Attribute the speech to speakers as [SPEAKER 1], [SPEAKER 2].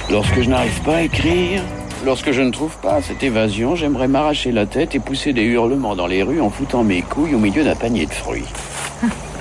[SPEAKER 1] Lorsque je n'arrive pas à écrire, lorsque je ne trouve pas cette évasion, j'aimerais m'arracher la tête et pousser des hurlements dans les rues en foutant mes couilles au milieu d'un panier de fruits.